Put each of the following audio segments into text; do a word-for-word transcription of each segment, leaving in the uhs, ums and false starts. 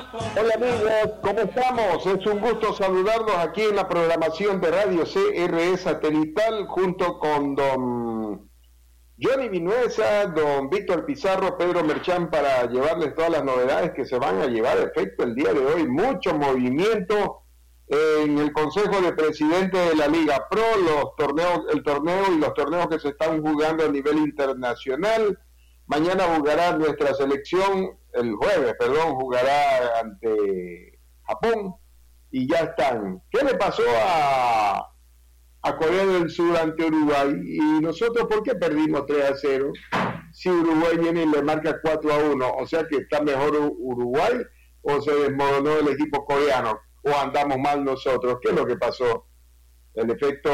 Hola amigos, ¿cómo estamos? Es un gusto saludarlos aquí en la programación de Radio C R E Satelital junto con don Johnny Vinuesa, don Víctor Pizarro, Pedro Merchán para llevarles todas las novedades que se van a llevar a efecto el día de hoy. Mucho movimiento en el Consejo de Presidentes de la Liga Pro, los torneos, el torneo y los torneos que se están jugando a nivel internacional. Mañana jugará nuestra selección, el jueves, perdón, jugará ante Japón y ya están. ¿Qué le pasó a, a Corea del Sur ante Uruguay? Y nosotros, ¿por qué perdimos tres a cero? Si Uruguay viene y le marca cuatro a uno, o sea que está mejor Uruguay o se desmoronó el equipo coreano o andamos mal nosotros. ¿Qué es lo que pasó? El efecto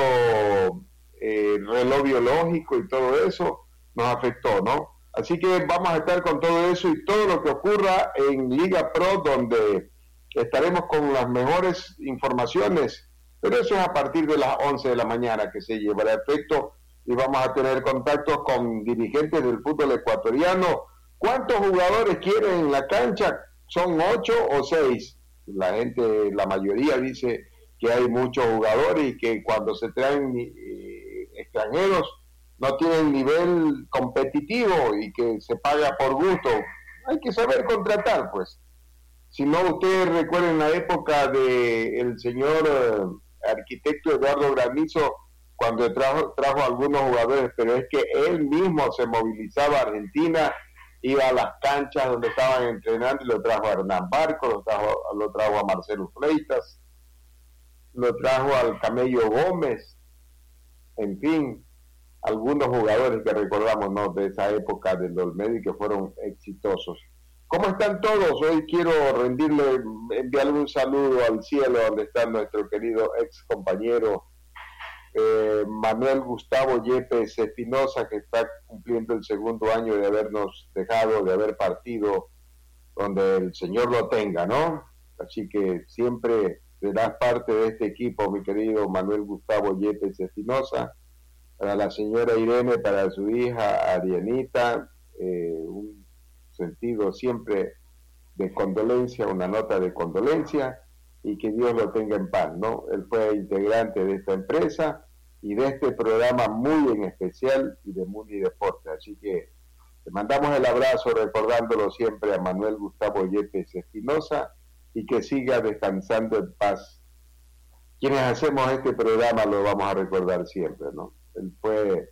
eh, reloj biológico y todo eso nos afectó, ¿no? Así que vamos a estar con todo eso y todo lo que ocurra en Liga Pro, donde estaremos con las mejores informaciones, pero eso es a partir de las once de la mañana que se llevará a efecto y vamos a tener contactos con dirigentes del fútbol ecuatoriano. ¿Cuántos jugadores quieren en la cancha? ¿Son ocho o seis? La gente, la mayoría dice que hay muchos jugadores y que cuando se traen eh, extranjeros no tienen nivel competitivo y que se paga por gusto. Hay que saber contratar, pues. Si no, ustedes recuerden la época de el señor eh, arquitecto Eduardo Granizo, cuando trajo, trajo algunos jugadores, pero es que él mismo se movilizaba a Argentina, iba a las canchas donde estaban entrenando y lo trajo a Hernán Barco, lo trajo, lo trajo a Marcelo Fleitas, lo trajo al Camello Gómez, en fin, algunos jugadores que recordamos, ¿no?, de esa época del Olmedo y que fueron exitosos. ¿Cómo están todos? Hoy quiero rendirle, enviarle un saludo al cielo donde está nuestro querido ex compañero eh, Manuel Gustavo Yepes Espinosa, que está cumpliendo el segundo año de habernos dejado, de haber partido, donde el Señor lo tenga, ¿no? Así que siempre serás parte de este equipo, mi querido Manuel Gustavo Yepes Espinosa. Para la señora Irene, para su hija Arianita, eh, un sentido siempre de condolencia, una nota de condolencia, y que Dios lo tenga en paz, ¿no? Él fue integrante de esta empresa y de este programa muy en especial y de Mundi Deporte, así que le mandamos el abrazo recordándolo siempre a Manuel Gustavo Yepes Espinosa y que siga descansando en paz. Quienes hacemos este programa lo vamos a recordar siempre, ¿no? Él fue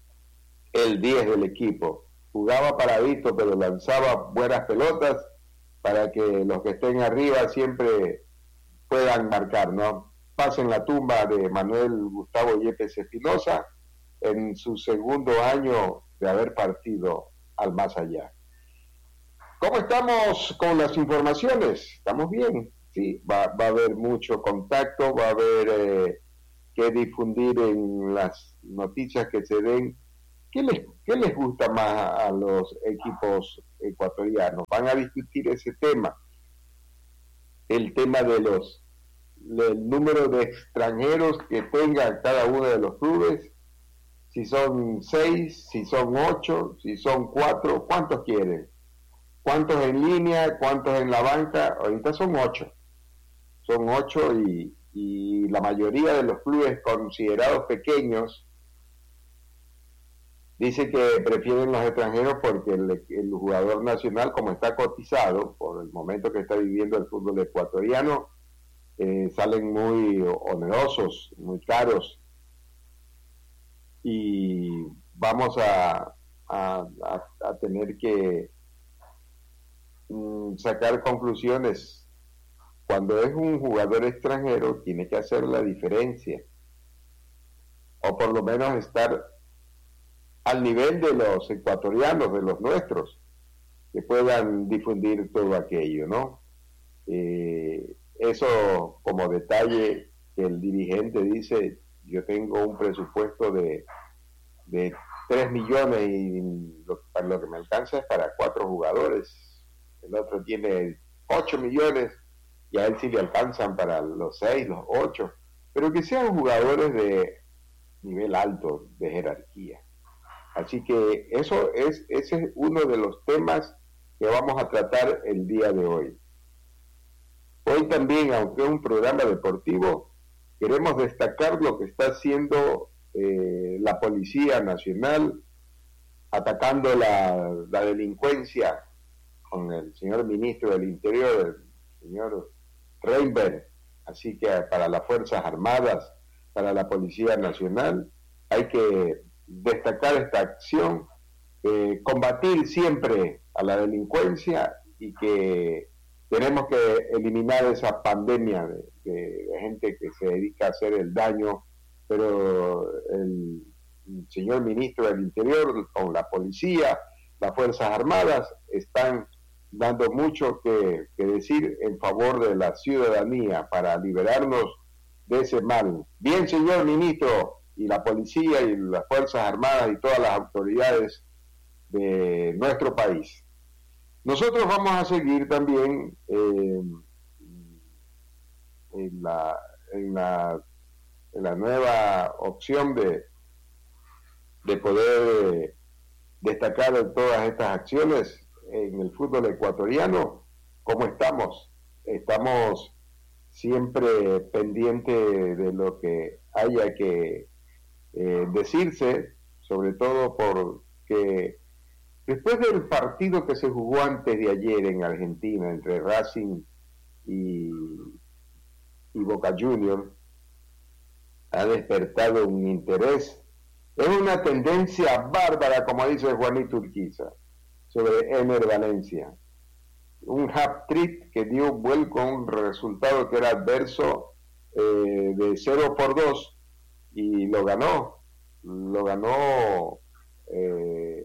el diez del equipo, jugaba paradito pero lanzaba buenas pelotas para que los que estén arriba siempre puedan marcar, ¿no? Pasen la tumba de Manuel Gustavo Yepes Espinosa en su segundo año de haber partido al más allá. ¿Cómo estamos con las informaciones? ¿Estamos bien? Sí, va, va a haber mucho contacto, va a haber eh, que difundir en las noticias que se den. ¿Qué les, qué les gusta más a los equipos ecuatorianos? Van a discutir ese tema, el tema de los del número de extranjeros que tenga cada uno de los clubes, si son seis, si son ocho, si son cuatro, ¿cuántos quieren? ¿Cuántos en línea? ¿Cuántos en la banca? Ahorita son ocho, son ocho y, y la mayoría de los clubes considerados pequeños dice que prefieren los extranjeros porque el, el jugador nacional, como está cotizado por el momento que está viviendo el fútbol ecuatoriano, eh, salen muy onerosos, muy caros, y vamos a, a, a, a tener que mm, sacar conclusiones. Cuando es un jugador extranjero tiene que hacer la diferencia, o por lo menos estar al nivel de los ecuatorianos, de los nuestros, que puedan difundir todo aquello, ¿no? Eh, eso como detalle, que el dirigente dice, yo tengo un presupuesto de, de tres millones y lo, para lo que me alcanza es para cuatro jugadores, el otro tiene ocho millones y a él sí le alcanzan para los seis, los ocho, pero que sean jugadores de nivel alto, de jerarquía. Así que eso es, ese es uno de los temas que vamos a tratar el día de hoy. Hoy también, aunque es un programa deportivo, queremos destacar lo que está haciendo eh, la Policía Nacional, atacando la, la delincuencia con el señor ministro del Interior, el señor Reinberg. Así que para las Fuerzas Armadas, para la Policía Nacional, hay que destacar esta acción, eh, combatir siempre a la delincuencia y que tenemos que eliminar esa pandemia de, de, de gente que se dedica a hacer el daño, pero el, el señor ministro del Interior con la policía, las Fuerzas Armadas están dando mucho que, que decir en favor de la ciudadanía para liberarnos de ese mal. Bien, señor ministro, y la policía y las Fuerzas Armadas y todas las autoridades de nuestro país. Nosotros vamos a seguir también eh, en, la, en, la, en la nueva opción de, de poder eh, destacar en todas estas acciones en el fútbol ecuatoriano. ¿Cómo estamos? Estamos siempre pendientes de lo que haya que eh, decirse, sobre todo porque después del partido que se jugó antes de ayer en Argentina entre Racing y, y Boca Juniors, ha despertado un interés. Es una tendencia bárbara, como dice Juanito Urquiza, sobre Ener Valencia. Un hat-trick que dio vuelco a un resultado que era adverso eh, de cero por dos y lo ganó. Lo ganó eh,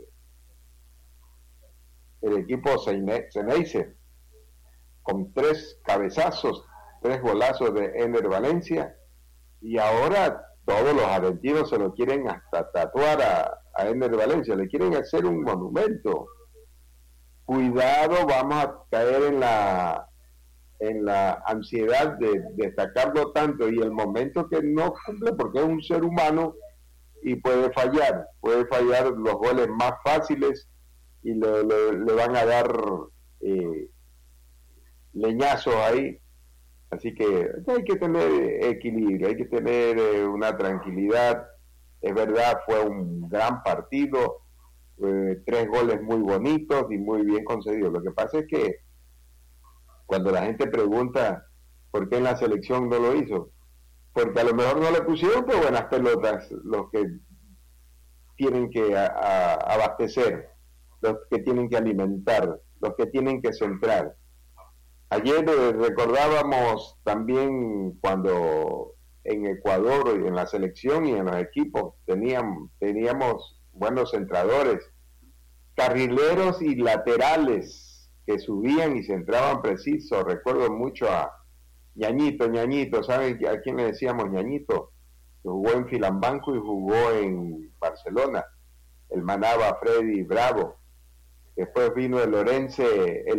el equipo Ceneice con tres cabezazos, tres golazos de Ener Valencia, y ahora todos los argentinos se lo quieren hasta tatuar a, a Ener Valencia, le quieren hacer un monumento. Cuidado, vamos a caer en la en la ansiedad de destacarlo tanto y el momento que no cumple, porque es un ser humano y puede fallar, puede fallar los goles más fáciles y le, le, le van a dar eh, leñazos ahí. Así que hay que tener equilibrio, hay que tener eh, una tranquilidad. Es verdad, fue un gran partido, eh, tres goles muy bonitos y muy bien concedidos. Lo que pasa es que cuando la gente pregunta por qué en la selección no lo hizo, porque a lo mejor no le pusieron por buenas pelotas los que tienen que a, a, abastecer, los que tienen que alimentar, los que tienen que centrar. Ayer eh, recordábamos también cuando en Ecuador y en la selección y en los equipos teníamos, teníamos buenos centradores, carrileros y laterales que subían y centraban preciso. Recuerdo mucho a Ñañito, Ñañito, ¿saben a quién le decíamos Ñañito? Que jugó en Filambanco y jugó en Barcelona. El Manaba Freddy Bravo. Después vino el Orense, el